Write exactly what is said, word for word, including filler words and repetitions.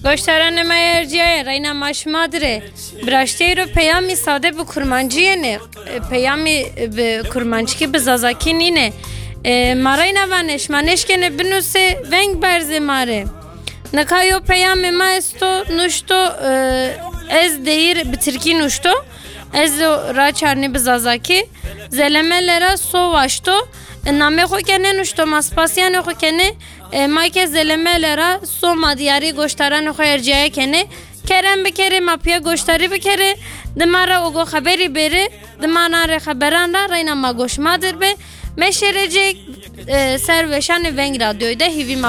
Goştaran mayerciye rayna maşmadre. Braşteyro peyami sade bu kurmancıye ne? Peyami kurmancı ki bizazaki nine. Marayna vaneş maneşkene binuse veng berze mare. Nakayo peyami maesto nuşto ez deyir bitirki nuşto. Ez raçarni bizazaki. Zelemelera sovaşto. Name xo kene nuşto maspasyan xo kene mayke zelemelera soma diyari goştaran xo erciye kene kerem bir kere mapya goştarı bir kere dimara ogo haberi beri dimana re haberan ra rayna ma goşmadır be meşerecek serveşan veng radyoyda hivi